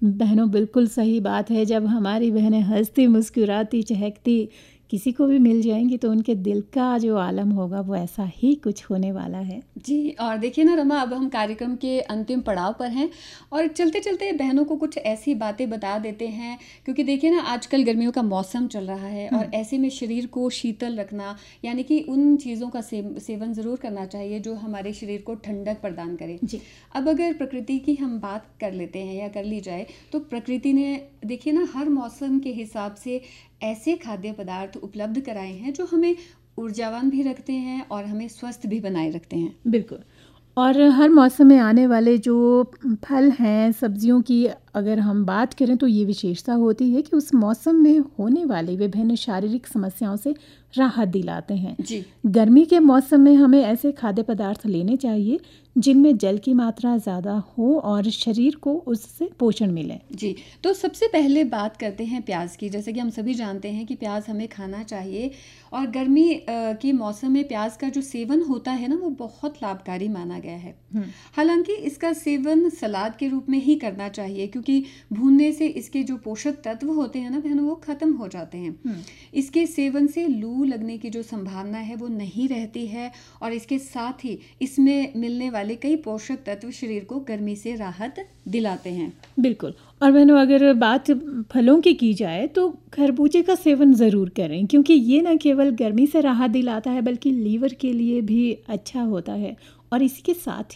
बहनों, बिल्कुल सही बात है। जब हमारी बहनें हँसती, मुस्कुराती, चहकती किसी को भी मिल जाएँगी तो उनके दिल का जो आलम होगा वो ऐसा ही कुछ होने वाला है। जी, और देखिए ना रमा, अब हम कार्यक्रम के अंतिम पड़ाव पर हैं और चलते-चलते बहनों को कुछ ऐसी बातें बता देते हैं, क्योंकि देखिए ना आजकल गर्मियों का मौसम चल रहा है और ऐसे में शरीर को शीतल रखना, यानी कि उन चीज़ों का सेवन ज़रूर करना चाहिए जो हमारे शरीर को ठंडक प्रदान करें। जी। अब अगर प्रकृति की हम बात कर लेते हैं या कर ली जाए, तो प्रकृति ने देखिए ना हर मौसम के हिसाब से ऐसे खाद्य पदार्थ उपलब्ध कराए हैं जो हमें ऊर्जावान भी रखते हैं और हमें स्वस्थ भी बनाए रखते हैं। बिल्कुल। और हर मौसम में आने वाले जो फल हैं, सब्जियों की अगर हम बात करें तो ये विशेषता होती है कि उस मौसम में होने वाली विभिन्न शारीरिक समस्याओं से राहत दिलाते हैं। जी। गर्मी के मौसम में हमें ऐसे खाद्य पदार्थ लेने चाहिए जिनमें जल की मात्रा ज़्यादा हो और शरीर को उससे पोषण मिले। जी, तो सबसे पहले बात करते हैं प्याज की। जैसे कि हम सभी जानते हैं कि प्याज हमें खाना चाहिए और गर्मी के मौसम में प्याज का जो सेवन होता है ना, वो बहुत लाभकारी माना गया है। हालांकि इसका सेवन सलाद के रूप में ही करना चाहिए, क्योंकि भूनने से इसके जो पोषक तत्व होते हैं ना बहनों, वो खत्म हो जाते हैं। इसके सेवन से लू लगने की जो संभावना है वो नहीं रहती है और इसके साथ ही इसमें मिलने वाले कई पोषक तत्व शरीर को गर्मी से राहत दिलाते हैं। बिल्कुल। और बहनों, अगर बात फलों की जाए तो खरबूजे का सेवन ज़रूर करें, क्योंकि ये न केवल गर्मी से राहत दिलाता है बल्कि लीवर के लिए भी अच्छा होता है। और इसके साथ ही